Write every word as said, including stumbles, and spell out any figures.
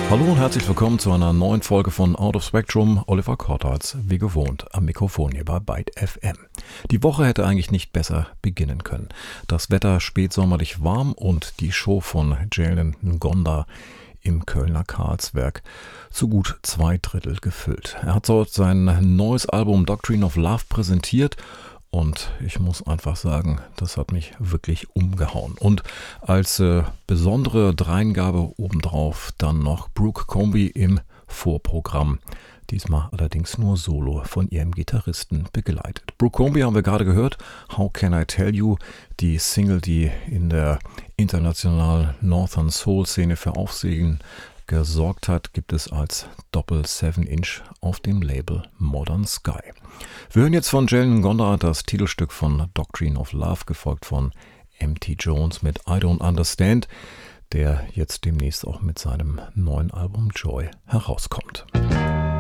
Hallo und herzlich willkommen zu einer neuen Folge von Out of Spectrum. Oliver Kortharz, wie gewohnt, am Mikrofon hier bei Byte F M. Die Woche hätte eigentlich nicht besser beginnen können. Das Wetter spätsommerlich warm und die Show von Jalen Ngonda im Kölner Karlswerk zu gut zwei Drittel gefüllt. Er hat dort sein neues Album Doctrine of Love präsentiert. Und ich muss einfach sagen, das hat mich wirklich umgehauen. Und als äh, besondere Dreingabe obendrauf dann noch Brooke Comby im Vorprogramm. Diesmal allerdings nur solo von ihrem Gitarristen begleitet. Brooke Comby haben wir gerade gehört. How Can I Tell You? Die Single, die in der internationalen Northern Soul Szene für Aufsehen gesorgt hat, gibt es als Doppel seven Inch auf dem Label Modern Sky. Wir hören jetzt von Jalen Ngonda das Titelstück von Doctrine of Love, gefolgt von M T Jones mit I Don't Understand, der jetzt demnächst auch mit seinem neuen Album Joy herauskommt.